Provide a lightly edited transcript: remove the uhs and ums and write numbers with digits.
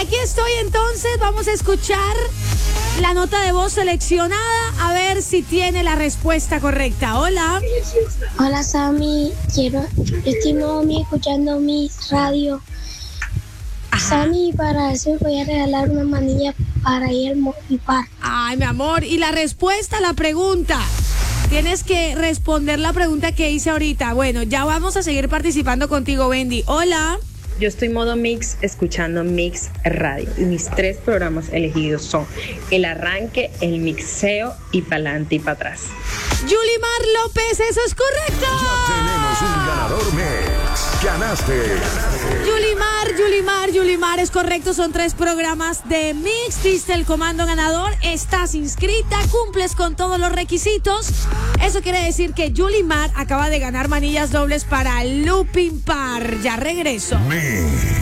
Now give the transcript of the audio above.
Aquí estoy entonces, vamos a escuchar la nota de voz seleccionada, a ver si tiene la respuesta correcta. Hola. Hola Sammy, yo estoy Momi escuchando mi radio. Sammy, para eso voy a regalar una manilla para ir al Movipar. Ay, mi amor, y la respuesta a la pregunta. Tienes que responder la pregunta que hice ahorita. Bueno, ya vamos a seguir participando contigo, Bendy. Hola. Yo estoy modo mix escuchando Mix Radio y mis 3 programas elegidos son El Arranque, El Mixeo y Pa'lante y Pa' Atrás. Yulimar López, eso es correcto. Ya tenemos un ganador mix. Ganaste. Yulimar, es correcto, son 3 programas de Mix, diste el comando ganador, estás inscrita, cumples con todos los requisitos. Eso quiere decir que Yulimar acaba de ganar manillas dobles para Looping Par. Ya regreso. Mix.